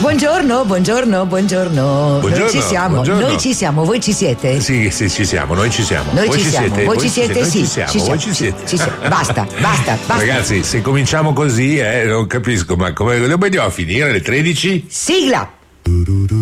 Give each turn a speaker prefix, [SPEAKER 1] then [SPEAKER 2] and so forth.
[SPEAKER 1] Buongiorno. Noi ci siamo.
[SPEAKER 2] Buongiorno.
[SPEAKER 1] Noi ci siamo, voi ci siete?
[SPEAKER 2] Sì, ci siamo, noi ci siamo.
[SPEAKER 1] Noi
[SPEAKER 2] Voi
[SPEAKER 1] ci siamo,
[SPEAKER 2] siete?
[SPEAKER 1] voi ci siete?
[SPEAKER 2] Noi
[SPEAKER 1] Sì,
[SPEAKER 2] voi ci siete.
[SPEAKER 1] Ci siamo. Basta.
[SPEAKER 2] Ragazzi, se cominciamo così, non capisco, ma come dobbiamo finire alle 13?
[SPEAKER 1] Sigla.